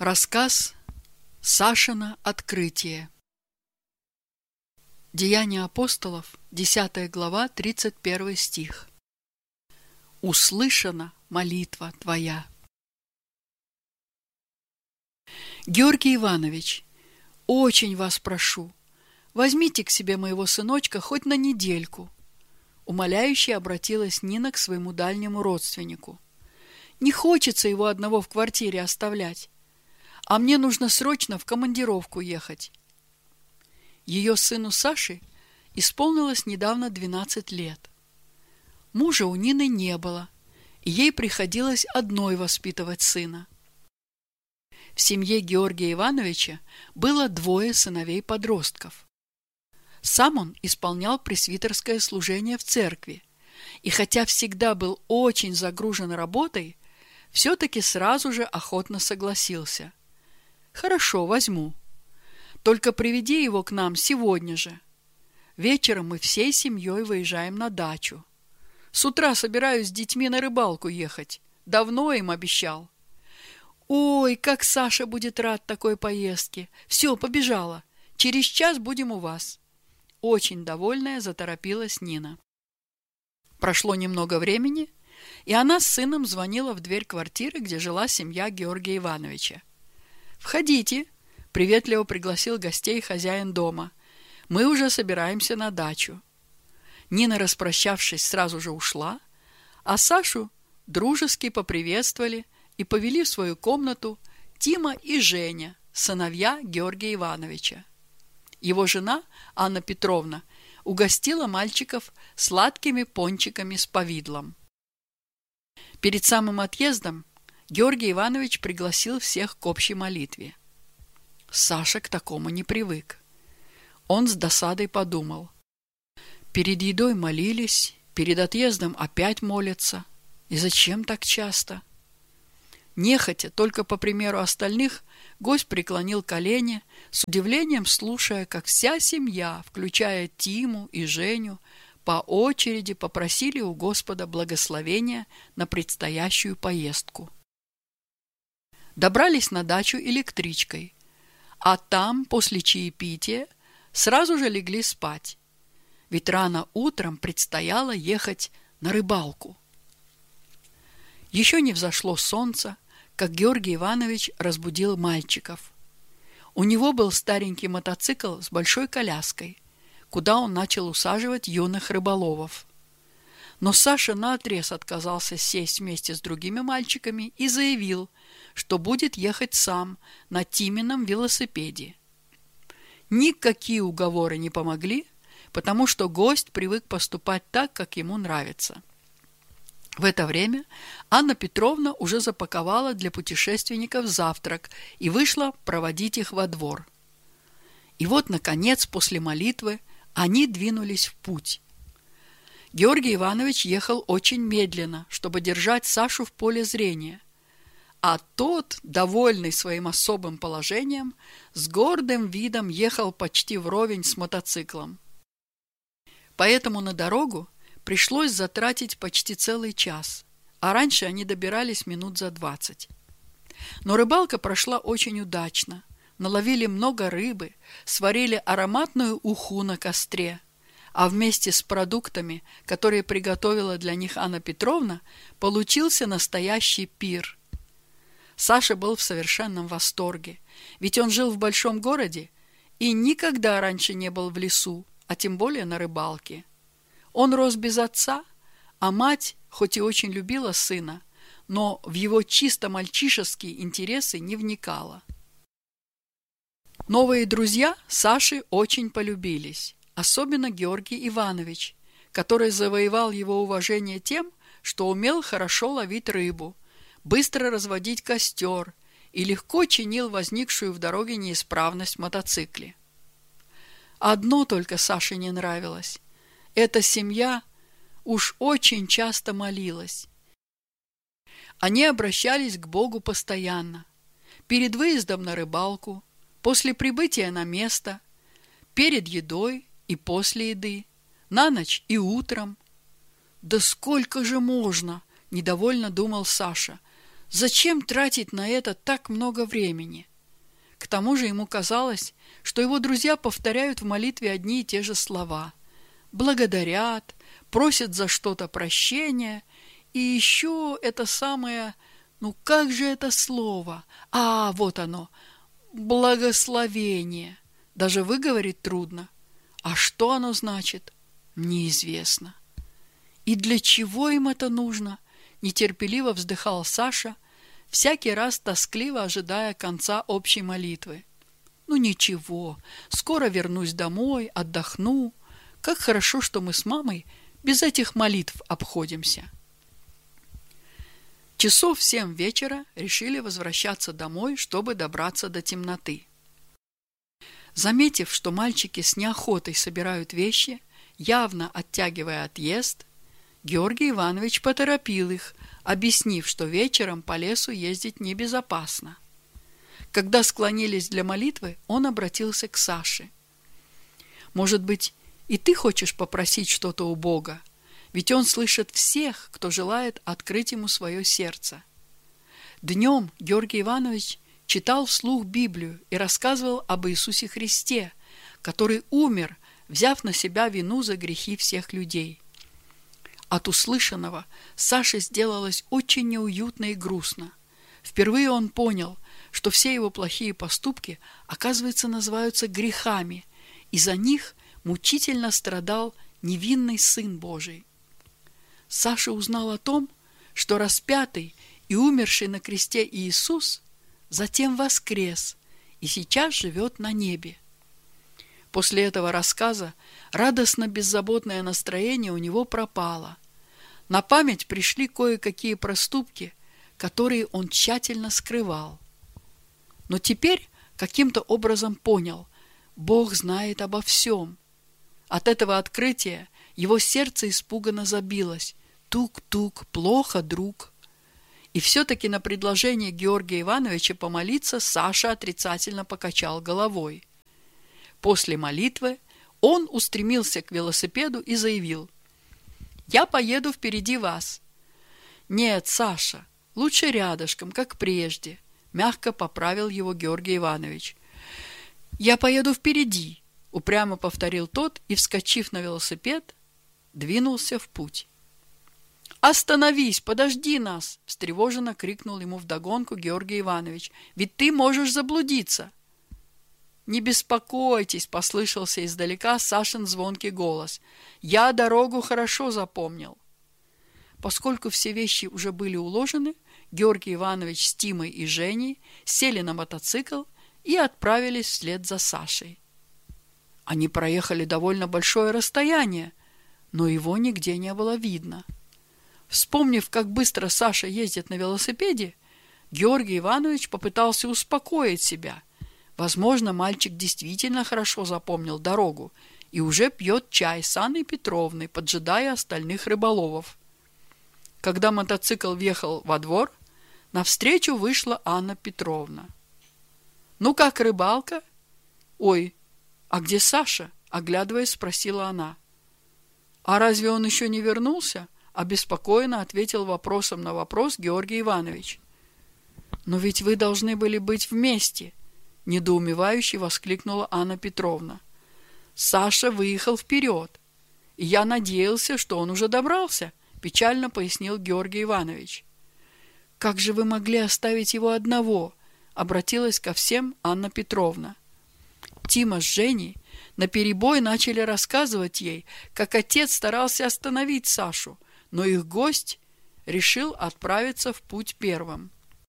Рассказ Сашино открытие. Деяния апостолов, 10 глава, 31 стих. Услышана молитва твоя. Георгий Иванович, очень вас прошу, возьмите к себе моего сыночка хоть на недельку. Умоляюще обратилась Нина к своему дальнему родственнику. Не хочется его одного в квартире оставлять. А мне нужно срочно в командировку ехать. Ее сыну Саше исполнилось недавно 12 лет. Мужа у Нины не было, и ей приходилось одной воспитывать сына. В семье Георгия Ивановича было 2 сыновей-подростков. Сам он исполнял пресвитерское служение в церкви, и хотя всегда был очень загружен работой, все-таки сразу же охотно согласился. «Хорошо, возьму. Только приведи его к нам сегодня же. Вечером мы всей семьей выезжаем на дачу. С утра собираюсь с детьми на рыбалку ехать. Давно им обещал». «Ой, как Саша будет рад такой поездке! Все, побежала. Через час будем у вас». Очень довольная заторопилась Нина. Прошло немного времени, и она с сыном звонила в дверь квартиры, где жила семья Георгия Ивановича. «Входите», — приветливо пригласил гостей хозяин дома. «Мы уже собираемся на дачу». Нина, распрощавшись, сразу же ушла, а Сашу дружески поприветствовали и повели в свою комнату Тима и Женя, сыновья Георгия Ивановича. Его жена, Анна Петровна, угостила мальчиков сладкими пончиками с повидлом. Перед самым отъездом Георгий Иванович пригласил всех к общей молитве. Саша к такому не привык. Он с досадой подумал. Перед едой молились, перед отъездом опять молятся. И зачем так часто? Нехотя, только по примеру остальных, гость преклонил колени, с удивлением слушая, как вся семья, включая Тиму и Женю, по очереди попросили у Господа благословения на предстоящую поездку. Добрались на дачу электричкой, а там, после чаепития, сразу же легли спать, ведь рано утром предстояло ехать на рыбалку. Еще не взошло солнце, как Георгий Иванович разбудил мальчиков. У него был старенький мотоцикл с большой коляской, куда он начал усаживать юных рыболовов. Но Саша наотрез отказался сесть вместе с другими мальчиками и заявил, что будет ехать сам на Тимином велосипеде. Никакие уговоры не помогли, потому что гость привык поступать так, как ему нравится. В это время Анна Петровна уже запаковала для путешественников завтрак и вышла проводить их во двор. И вот, наконец, после молитвы они двинулись в путь. Георгий Иванович ехал очень медленно, чтобы держать Сашу в поле зрения, а тот, довольный своим особым положением, с гордым видом ехал почти вровень с мотоциклом. Поэтому на дорогу пришлось затратить почти целый час, а раньше они добирались минут за 20. Но рыбалка прошла очень удачно. Наловили много рыбы, сварили ароматную уху на костре, а вместе с продуктами, которые приготовила для них Анна Петровна, получился настоящий пир. Саша был в совершенном восторге, ведь он жил в большом городе и никогда раньше не был в лесу, а тем более на рыбалке. Он рос без отца, а мать, хоть и очень любила сына, но в его чисто мальчишеские интересы не вникала. Новые друзья Саше очень полюбились, особенно Георгий Иванович, который завоевал его уважение тем, что умел хорошо ловить рыбу, быстро разводить костер и легко чинил возникшую в дороге неисправность в мотоцикле. Одно только Саше не нравилось. Эта семья уж очень часто молилась. Они обращались к Богу постоянно. Перед выездом на рыбалку, после прибытия на место, перед едой и после еды, на ночь и утром. «Да сколько же можно?» – недовольно думал Саша. Зачем тратить на это так много времени? К тому же ему казалось, что его друзья повторяют в молитве одни и те же слова. Благодарят, просят за что-то прощения, и еще это самое, как же это слово? Вот оно, благословение. Даже выговорить трудно. А что оно значит? Неизвестно. И для чего им это нужно? Нетерпеливо вздыхал Саша, всякий раз тоскливо ожидая конца общей молитвы. Ничего, скоро вернусь домой, отдохну. Как хорошо, что мы с мамой без этих молитв обходимся. Часов в 7 вечера решили возвращаться домой, чтобы добраться до темноты. Заметив, что мальчики с неохотой собирают вещи, явно оттягивая отъезд, Георгий Иванович поторопил их, объяснив, что вечером по лесу ездить небезопасно. Когда склонились для молитвы, он обратился к Саше. «Может быть, и ты хочешь попросить что-то у Бога? Ведь Он слышит всех, кто желает открыть Ему свое сердце». Днем Георгий Иванович читал вслух Библию и рассказывал об Иисусе Христе, который умер, взяв на себя вину за грехи всех людей. От услышанного Саше сделалось очень неуютно и грустно. Впервые он понял, что все его плохие поступки, оказывается, называются грехами, и за них мучительно страдал невинный Сын Божий. Саша узнал о том, что распятый и умерший на кресте Иисус затем воскрес и сейчас живет на небе. После этого рассказа радостно-беззаботное настроение у него пропало. На память пришли кое-какие проступки, которые он тщательно скрывал. Но теперь каким-то образом понял, Бог знает обо всем. От этого открытия его сердце испуганно забилось. Тук-тук, плохо, друг. И все-таки на предложение Георгия Ивановича помолиться Саша отрицательно покачал головой. После молитвы он устремился к велосипеду и заявил: «Я поеду впереди вас». «Нет, Саша, лучше рядышком, как прежде», — мягко поправил его Георгий Иванович. «Я поеду впереди», — упрямо повторил тот и, вскочив на велосипед, двинулся в путь. «Остановись, подожди нас!» — встревоженно крикнул ему вдогонку Георгий Иванович. «Ведь ты можешь заблудиться!» «Не беспокойтесь!» — послышался издалека Сашин звонкий голос. «Я дорогу хорошо запомнил!» Поскольку все вещи уже были уложены, Георгий Иванович с Тимой и Женей сели на мотоцикл и отправились вслед за Сашей. Они проехали довольно большое расстояние, но его нигде не было видно. Вспомнив, как быстро Саша ездит на велосипеде, Георгий Иванович попытался успокоить себя. Возможно, мальчик действительно хорошо запомнил дорогу и уже пьет чай с Анной Петровной, поджидая остальных рыболовов. Когда мотоцикл въехал во двор, навстречу вышла Анна Петровна. «Ну как, рыбалка?» «Ой, а где Саша?» — оглядываясь, спросила она. «А разве он еще не вернулся?» — обеспокоенно ответил вопросом на вопрос Георгий Иванович. «Но ведь вы должны были быть вместе!» — недоумевающе воскликнула Анна Петровна. «Саша выехал вперед, и я надеялся, что он уже добрался», — печально пояснил Георгий Иванович. «Как же вы могли оставить его одного?» — обратилась ко всем Анна Петровна. Тима с Женей наперебой начали рассказывать ей, как отец старался остановить Сашу, но их гость решил отправиться в путь первым.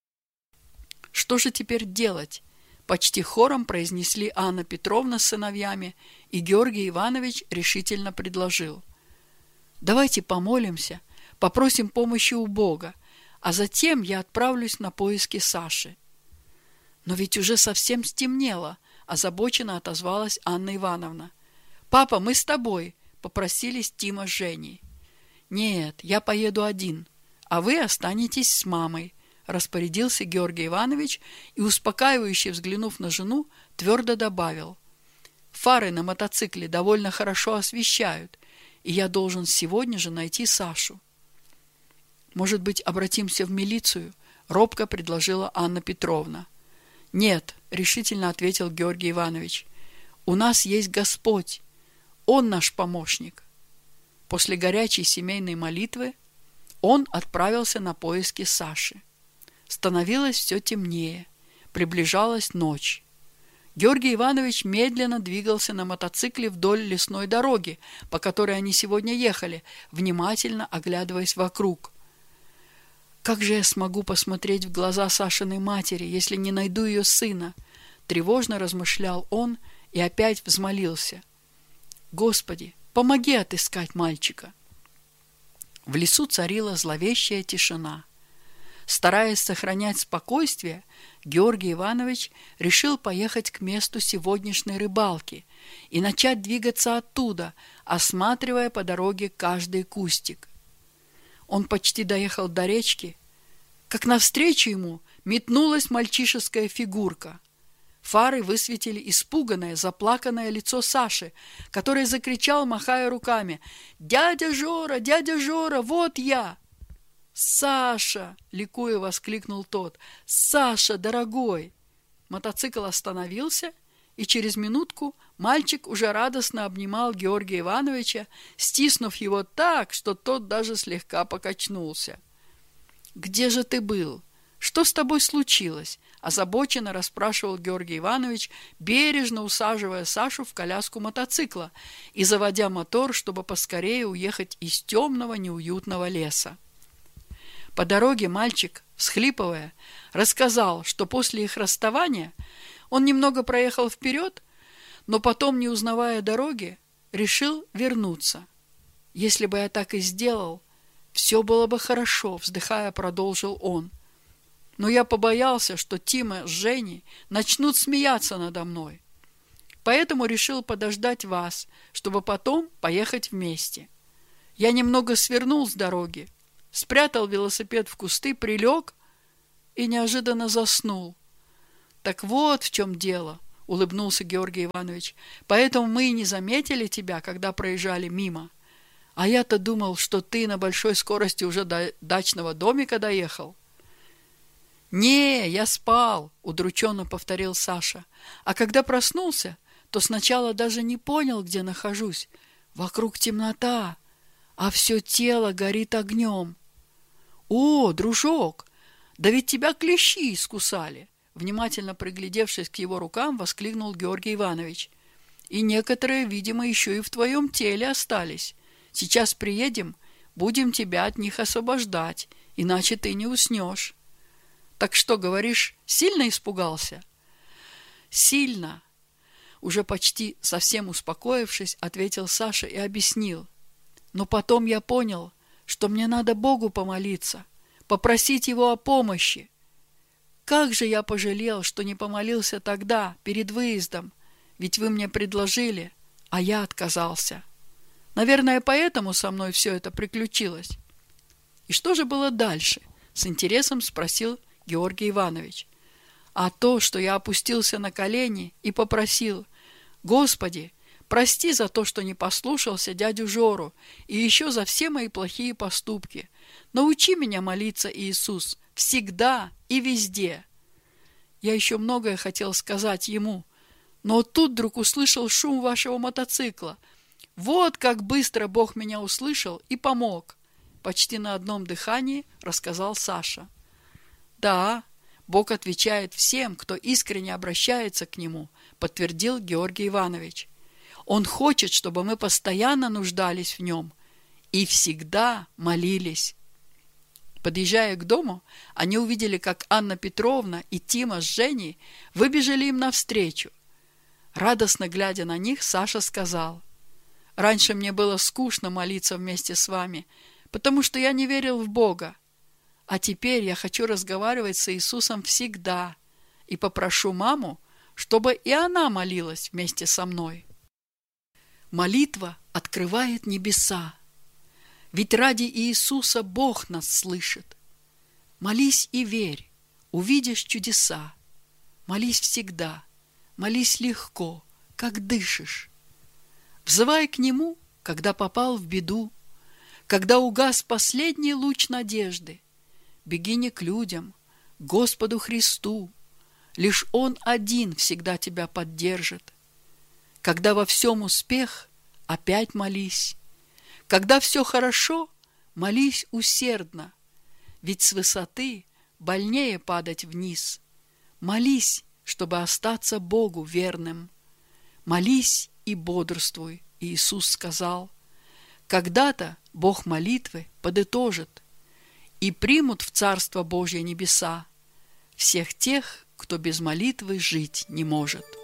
«Что же теперь делать?» — почти хором произнесли Анна Петровна с сыновьями, и Георгий Иванович решительно предложил: «Давайте помолимся, попросим помощи у Бога, а затем я отправлюсь на поиски Саши». «Но ведь уже совсем стемнело», — озабоченно отозвалась Анна Ивановна. «Папа, мы с тобой», — попросились Тима с Женей. «Нет, я поеду один, а вы останетесь с мамой», — распорядился Георгий Иванович и, успокаивающе взглянув на жену, твердо добавил: «Фары на мотоцикле довольно хорошо освещают, и я должен сегодня же найти Сашу». «Может быть, обратимся в милицию?» робко предложила Анна Петровна. Нет, решительно ответил Георгий Иванович. У нас есть Господь. Он наш помощник. После горячей семейной молитвы он отправился на поиски Саши. Становилось все темнее. Приближалась ночь. Георгий Иванович медленно двигался на мотоцикле вдоль лесной дороги, по которой они сегодня ехали, внимательно оглядываясь вокруг. «Как же я смогу посмотреть в глаза Сашиной матери, если не найду ее сына?» Тревожно размышлял он и опять взмолился. «Господи, помоги отыскать мальчика!» В лесу царила зловещая тишина. Стараясь сохранять спокойствие, Георгий Иванович решил поехать к месту сегодняшней рыбалки и начать двигаться оттуда, осматривая по дороге каждый кустик. Он почти доехал до речки, как навстречу ему метнулась мальчишеская фигурка. Фары высветили испуганное, заплаканное лицо Саши, который закричал, махая руками: дядя Жора, вот я!» «Саша!» — ликуя воскликнул тот. «Саша, дорогой!» Мотоцикл остановился, и через минутку мальчик уже радостно обнимал Георгия Ивановича, стиснув его так, что тот даже слегка покачнулся. «Где же ты был? Что с тобой случилось?» — озабоченно расспрашивал Георгий Иванович, бережно усаживая Сашу в коляску мотоцикла и заводя мотор, чтобы поскорее уехать из темного неуютного леса. По дороге мальчик, всхлипывая, рассказал, что после их расставания он немного проехал вперед, но потом, не узнавая дороги, решил вернуться. «Если бы я так и сделал, все было бы хорошо», — вздыхая, продолжил он. «Но я побоялся, что Тима с Женей начнут смеяться надо мной. Поэтому решил подождать вас, чтобы потом поехать вместе. Я немного свернул с дороги, спрятал велосипед в кусты, прилег и неожиданно заснул». «Так вот в чем дело», — улыбнулся Георгий Иванович. «Поэтому мы и не заметили тебя, когда проезжали мимо. А я-то думал, что ты на большой скорости уже до дачного домика доехал». «Не, я спал», — удрученно повторил Саша. «А когда проснулся, то сначала даже не понял, где нахожусь. Вокруг темнота, а все тело горит огнем». «О, дружок, да ведь тебя клещи искусали!» Внимательно приглядевшись к его рукам, воскликнул Георгий Иванович. «И некоторые, видимо, еще и в твоем теле остались. Сейчас приедем, будем тебя от них освобождать, иначе ты не уснешь». «Так что, говоришь, сильно испугался?» «Сильно», — уже почти совсем успокоившись, ответил Саша и объяснил. «Но потом я понял, что мне надо Богу помолиться, попросить Его о помощи. Как же я пожалел, что не помолился тогда, перед выездом, ведь вы мне предложили, а я отказался. Наверное, поэтому со мной все это приключилось». «И что же было дальше?» — с интересом спросил Георгий Иванович. «А то, что я опустился на колени и попросил: Господи, прости за то, что не послушался дядю Жору, и еще за все мои плохие поступки. Научи меня молиться, Иисус, всегда и везде». Я еще многое хотел сказать ему, но тут вдруг услышал шум вашего мотоцикла. Вот как быстро Бог меня услышал и помог, почти на одном дыхании рассказал Саша. «Да, Бог отвечает всем, кто искренне обращается к Нему», подтвердил Георгий Иванович. «Он хочет, чтобы мы постоянно нуждались в Нем и всегда молились». Подъезжая к дому, они увидели, как Анна Петровна и Тима с Женей выбежали им навстречу. Радостно глядя на них, Саша сказал: «Раньше мне было скучно молиться вместе с вами, потому что я не верил в Бога. А теперь я хочу разговаривать с Иисусом всегда и попрошу маму, чтобы и она молилась вместе со мной». Молитва открывает небеса. Ведь ради Иисуса Бог нас слышит. Молись и верь, увидишь чудеса. Молись всегда, молись легко, как дышишь. Взывай к Нему, когда попал в беду, когда угас последний луч надежды. Беги не к людям, Господу Христу. Лишь Он один всегда тебя поддержит. Когда во всем успех, опять молись. Когда все хорошо, молись усердно, ведь с высоты больнее падать вниз. Молись, чтобы остаться Богу верным. Молись и бодрствуй, Иисус сказал. Когда-то Бог молитвы подытожит, и примут в Царство Божье небеса всех тех, кто без молитвы жить не может.